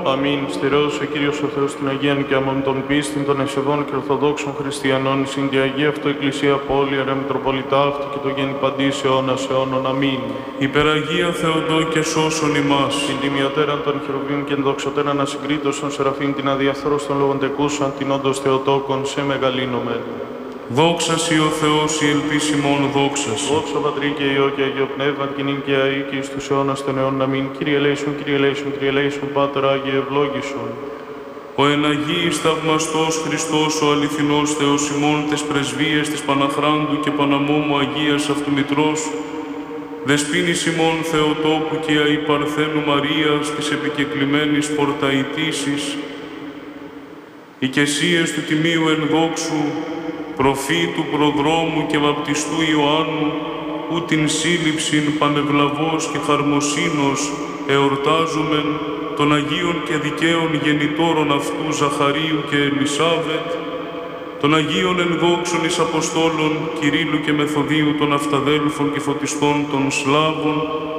Αμήν. Στερεώσε Κύριος ο Θεός την Αγίαν και αμόν των πίστην των εσεβών και ορθοδόξων χριστιανών, συν τη Αγία αυτό Εκκλησία Πόλη, ρε Μητροπολιτά αυτή και το γέννη παντής αιώνας αιώνων. Αμήν. Υπεραγία Θεοτό και σώσον ημάς. Την τιμιωτέραν των χερουβίμ και ενδοξωτέραν ασυγκρίτως των Σεραφείμ, την αδιαφθρός των λογοντεκούσαν, την όντως Θεοτόκον, σε μεγαλύνομεν. Δόξα σοι ο Θεός, η ελπίς ημών, δόξα σοι. Δόξα Πατρί και Υιό και Αγίο Πνεύμα, και νυν και αεί και εις τους αιώνας των αιώνων. Αμήν. Κύριε ελέησον, Κύριε ελέησον, Κύριε ελέησον, Πάτερ Άγιε ευλόγησον. Ο εν Αγίης θαυμαστός Χριστός, ο αληθινός Θεός ημών, τες πρεσβείες της Παναχράντου και Παναμόμου Αγίας αυτού Μητρός, δεσποίνης ημών Θεοτόκου και αεί Παρθένου Μαρίας, της επικεκλημένης πορταϊτήσης, οικεσίες του Τιμίου εν δόξου, προφήτου, προδρόμου και βαπτιστού Ιωάννου, ου την σύλληψην πανευλαβώς και χαρμοσύνος εορτάζομεν των Αγίων και δικαίων γεννητόρων αυτού Ζαχαρίου και Ελισάβετ, των Αγίων ενδόξων εις Αποστόλων Κυρίλλου και Μεθοδίου, των Αυταδέλφων και Φωτιστών των Σλάβων,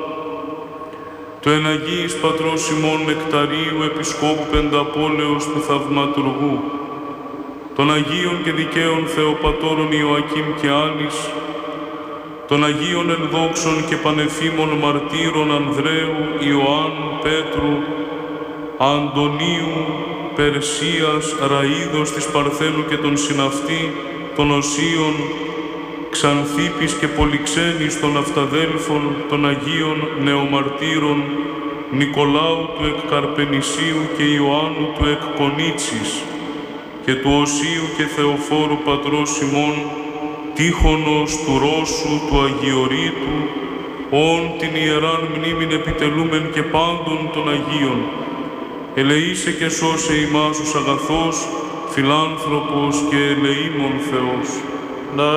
του εν Αγίης Πατρός ημών Νεκταρίου Επισκόπου Πενταπόλεως του Θαυματουργού, των Αγίων και δικαίων Θεοπατώρων Ιωακήμ και Άνης, των Αγίων ενδόξων και πανεφήμων μαρτύρων Ανδρέου, Ιωάννου, Πέτρου, Αντωνίου, Περσίας, Ραΐδος της Παρθένου και των συναυτή, των Οσίων, Ξανθήπης και Πολυξένης των Αυταδέλφων, των Αγίων Νεομαρτύρων, Νικολάου του εκ Καρπενησίου και Ιωάννου του εκ Κονίτσης, και του Οσίου και Θεοφόρου Πατρός ημών, Τύχωνος του Ρώσου, του Αγιορείτου, όν την ιεράν μνήμην επιτελούμεν και πάντων των Αγίων. Ελεήσε και σώσε ημάς ως αγαθός, φιλάνθρωπος και ελεήμων Θεός.